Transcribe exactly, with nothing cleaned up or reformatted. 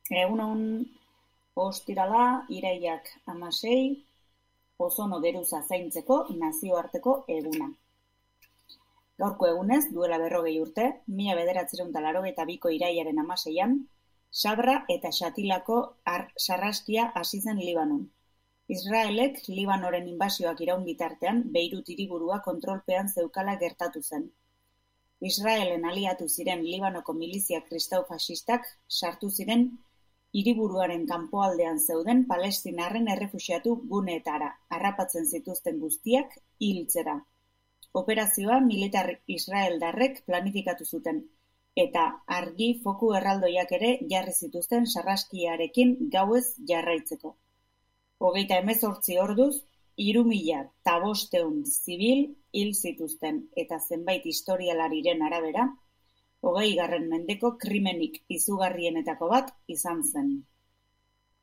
Egunon ostirala, irailak hamasei, ozono geruza zaintzeko nazioarteko eguna. Gaurko egunez, duela berrogei urte, mila bederatziehun eta laurogeita biko irailaren hamaseian, Sabra eta Xatilako sarraskia hasi zen Libanon. Israelek Libanoren inbasioak iraun bitartean Beirut hiriburua kontrolpean zeukala gertatu zen. Israelen aliatu ziren Libanoko milizia kristau faxistak sartu ziren hiriburuaren kanpoaldean zeuden palestinarren errefuxiatu guneetara, harrapatzen zituzten guztiak hiltzera. Operazioa militar israeldarrek planifikatu zuten, eta argi foku erraldoiak ere jarri zituzten sarraskiarekin gauez jarraitzeko. Hogeita hemezortzi orduz, hiru mila eta bostehun zibil hil zituzten, eta zenbait historialariren arabera, hogeigarren mendeko krimenik izugarrienetako bat izan zen.